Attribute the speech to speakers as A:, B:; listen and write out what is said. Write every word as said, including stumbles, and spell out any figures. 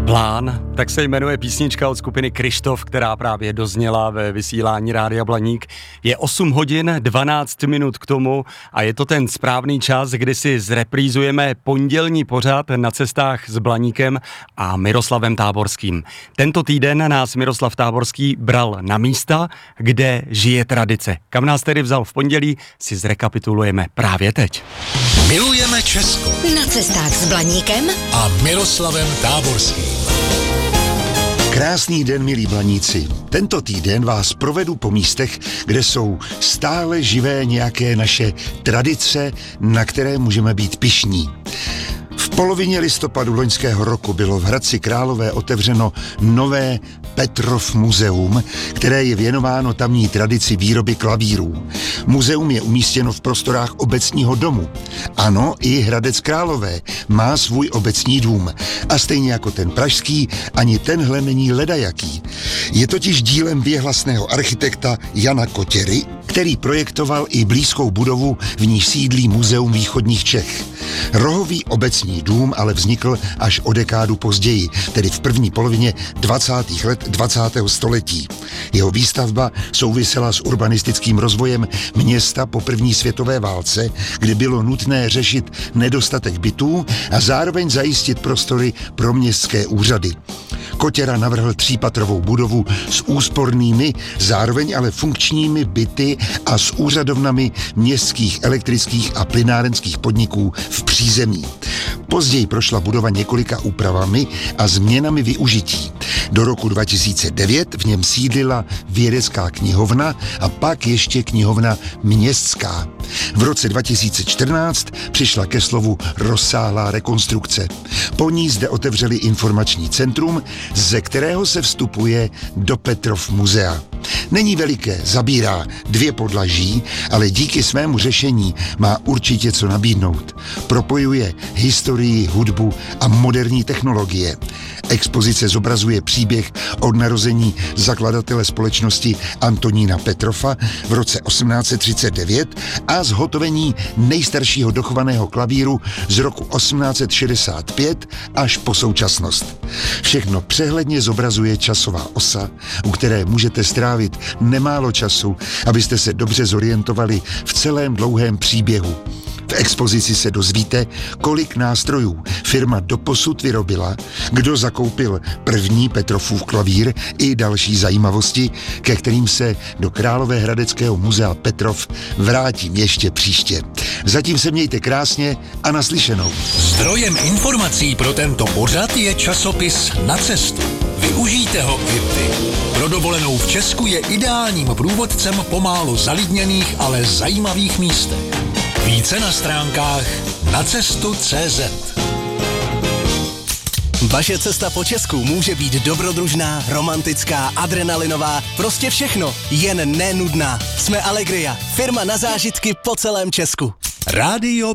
A: Plán, tak se jmenuje písnička od skupiny Kryštof, která právě dozněla ve vysílání Rádia Blaník. Je osm hodin dvanáct minut k tomu a je to ten správný čas, kdy si zreprízujeme pondělní pořad Na cestách s Blaníkem a Miroslavem Táborským. Tento týden nás Miroslav Táborský bral na místa, kde žije tradice. Kam nás tedy vzal v pondělí, si zrekapitulujeme právě teď.
B: Milujeme Česko.
C: Na cestách s Blaníkem
B: a Miroslavem Táborským.
D: Krásný den, milí Blaníci. Tento týden vás provedu po místech, kde jsou stále živé nějaké naše tradice, na které můžeme být pyšní. V polovině listopadu loňského roku bylo v Hradci Králové otevřeno nové Petrov muzeum, které je věnováno tamní tradici výroby klavírů. Muzeum je umístěno v prostorách obecního domu. Ano, i Hradec Králové má svůj obecní dům. A stejně jako ten pražský, ani tenhle není ledajaký. Je totiž dílem věhlasného architekta Jana Kotěry, který projektoval i blízkou budovu, v níž sídlí Muzeum východních Čech. Rohový obecní dům ale vznikl až o dekádu později, tedy v první polovině dvacátých let dvacátého století. Jeho výstavba souvisela s urbanistickým rozvojem města po první světové válce, kdy bylo nutné řešit nedostatek bytů a zároveň zajistit prostory pro městské úřady. Kotěra navrhl třípatrovou budovu s úspornými, zároveň ale funkčními byty a s úřadovnami městských elektrických a plynárenských podniků v přízemí. Později prošla budova několika úpravami a změnami využití. Do roku dva tisíce devět v něm sídlila vědecká knihovna a pak ještě knihovna městská. V roce dva tisíce čtrnáct přišla ke slovu rozsáhlá rekonstrukce. Po ní zde otevřeli informační centrum, ze kterého se vstupuje do Petrov muzea. Není veliké, zabírá dvě podlaží, ale díky svému řešení má určitě co nabídnout. Propojuje historii, hudbu a moderní technologie. Expozice zobrazuje příběh od narození zakladatele společnosti Antonína Petrofa v roce osmnáct set třicet devět a zhotovení nejstaršího dochovaného klavíru z roku osmnáct set šedesát pět až po současnost. Všechno přehledně zobrazuje časová osa, u které můžete strávit nemálo času, abyste se dobře zorientovali v celém dlouhém příběhu. V expozici se dozvíte, kolik nástrojů firma doposud vyrobila, kdo zakoupil první Petrofův klavír i další zajímavosti, ke kterým se do Královéhradeckého muzea Petrov vrátím ještě příště. Zatím se mějte krásně a naslyšenou.
B: Zdrojem informací pro tento pořad je časopis Na cestu. Využijte ho i vy. Pro dovolenou v Česku je ideálním průvodcem po málo zalidněných, ale zajímavých místech. Více na stránkách nacestu tečka cé zet.
E: Vaše cesta po Česku může být dobrodružná, romantická, adrenalinová, prostě všechno, jen nenudná. Jsme Allegria, firma na zážitky po celém Česku.
B: Rádio